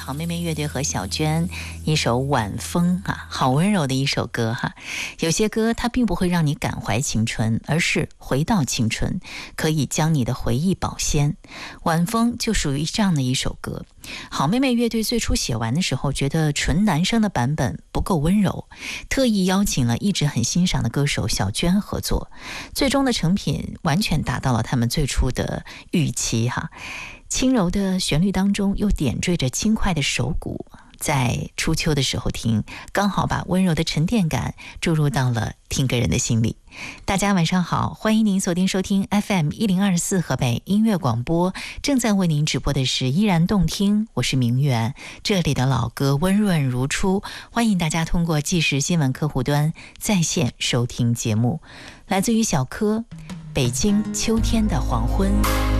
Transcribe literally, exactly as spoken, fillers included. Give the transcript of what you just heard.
好妹妹乐队和小娟一首《晚风》啊，好温柔的一首歌哈。有些歌它并不会让你感怀青春，而是回到青春，可以将你的回忆保鲜。《晚风》就属于这样的一首歌。好妹妹乐队最初写完的时候，觉得纯男生的版本不够温柔，特意邀请了一直很欣赏的歌手小娟合作，最终的成品完全达到了他们最初的预期哈。轻柔的旋律当中又点缀着轻快的手鼓，在初秋的时候听，刚好把温柔的沉淀感注入到了听歌人的心里。大家晚上好，欢迎您锁定收听 F M 一零二四河北音乐广播，正在为您直播的是依然动听，我是明媛，这里的老歌温润如初，欢迎大家通过即时新闻客户端在线收听节目。来自于小柯，北京秋天的黄昏。